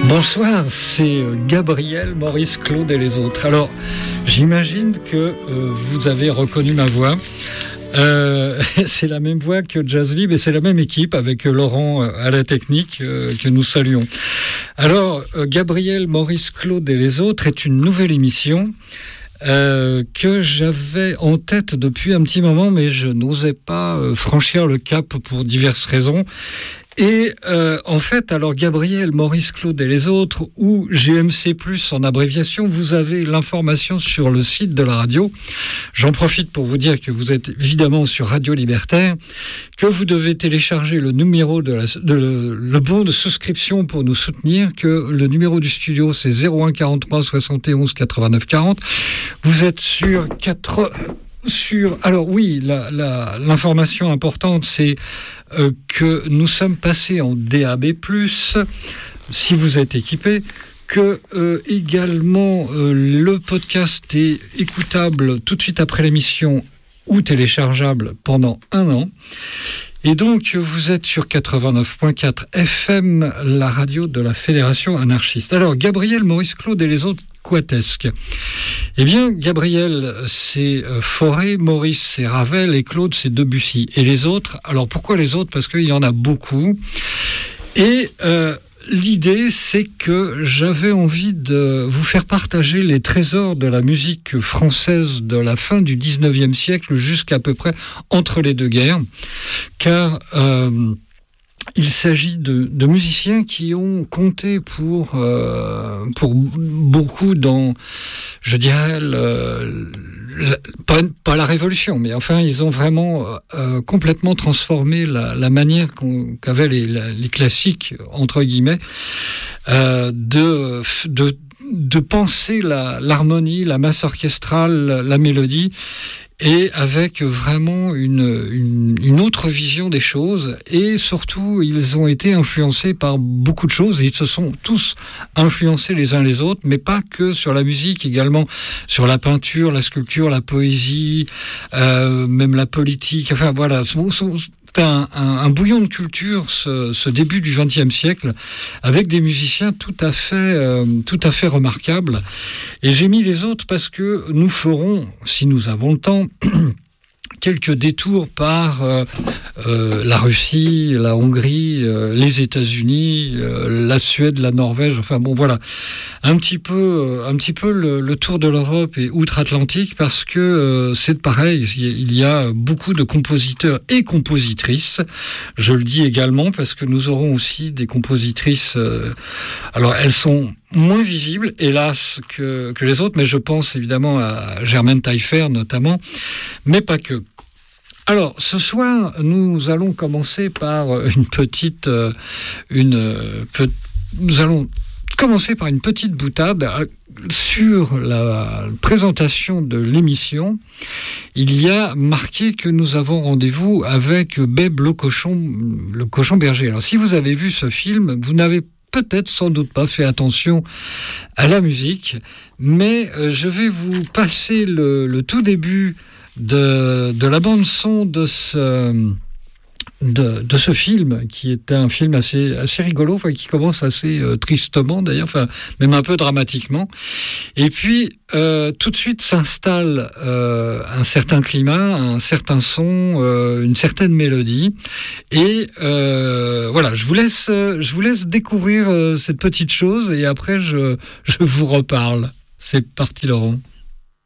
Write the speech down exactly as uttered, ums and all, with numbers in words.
Bonsoir, c'est Gabriel, Maurice, Claude et les autres. Alors, j'imagine que euh, vous avez reconnu ma voix. Euh, c'est la même voix que Jazz Libre et c'est la même équipe avec Laurent à la technique euh, que nous saluons. Alors, euh, Gabriel, Maurice, Claude et les autres est une nouvelle émission euh, que j'avais en tête depuis un petit moment, mais je n'osais pas euh, franchir le cap pour diverses raisons. Et euh, en fait, alors Gabriel, Maurice, Claude et les autres, ou G M C plus en abréviation, vous avez l'information sur le site de la radio. J'en profite pour vous dire que vous êtes évidemment sur Radio Libertaire, que vous devez télécharger le numéro de, la, de le, le bon de souscription pour nous soutenir, que le numéro du studio c'est zéro un quarante-trois soixante et onze quatre-vingt-neuf quarante. Vous êtes sur quatre... Sur, alors oui, la, la, l'information importante, c'est euh, que nous sommes passés en D A B plus, si vous êtes équipé, que euh, également euh, le podcast est écoutable tout de suite après l'émission ou téléchargeable pendant un an. Et donc, vous êtes sur quatre-vingt-neuf virgule quatre F M, la radio de la Fédération anarchiste. Alors, Gabriel, Maurice, Claude et les autres, quatesque. Eh bien, Gabriel, c'est Fauré, Maurice, c'est Ravel et Claude, c'est Debussy. Et les autres, alors pourquoi les autres ? Parce qu'il y en a beaucoup. Et euh, l'idée, c'est que j'avais envie de vous faire partager les trésors de la musique française de la fin du dix-neuvième siècle jusqu'à peu près entre les deux guerres. Car... Euh, il s'agit de, de musiciens qui ont compté pour, euh, pour beaucoup dans, je dirais, le, le, pas, pas la révolution, mais enfin, ils ont vraiment euh, complètement transformé la, la manière qu'on, qu'avaient les, les classiques, entre guillemets, euh, de, de, de penser la, l'harmonie, la masse orchestrale, la mélodie, et avec vraiment une, une, une autre vision des choses. Et surtout, ils ont été influencés par beaucoup de choses. Et ils se sont tous influencés les uns les autres, mais pas que sur la musique, également sur la peinture, la sculpture, la poésie, euh, même la politique. Enfin, voilà. Son, son, Un, un, un bouillon de culture, ce, ce début du vingtième siècle, avec des musiciens tout à fait, euh, tout à fait remarquables. Et j'ai mis les autres parce que nous ferons, si nous avons le temps, quelques détours par euh, euh, la Russie, la Hongrie, euh, les États-Unis, euh, la Suède, la Norvège. Enfin bon, voilà, un petit peu, un petit peu le, le tour de l'Europe et outre-Atlantique, parce que euh, c'est pareil. Il y a beaucoup de compositeurs et compositrices. Je le dis également parce que nous aurons aussi des compositrices. Euh, alors elles sont moins visibles, hélas, que, que les autres, mais je pense évidemment à Germaine Taillefer notamment, mais pas que. Alors, ce soir, nous allons commencer par une petite... Euh, une, euh, pe- nous allons commencer par une petite boutade sur la présentation de l'émission. Il y a marqué que nous avons rendez-vous avec Beb le cochon, le cochon berger. Alors, si vous avez vu ce film, vous n'avez peut-être sans doute pas fait attention à la musique, mais euh, je vais vous passer le, le tout début de, de la bande-son de ce, de, de ce film, qui est un film assez, assez rigolo, enfin, qui commence assez euh, tristement d'ailleurs, enfin, même un peu dramatiquement. Et puis, euh, tout de suite s'installe euh, un certain climat, un certain son, euh, une certaine mélodie. Et euh, voilà, je vous laisse, je vous laisse découvrir euh, cette petite chose et après, je, je vous reparle. C'est parti, Laurent.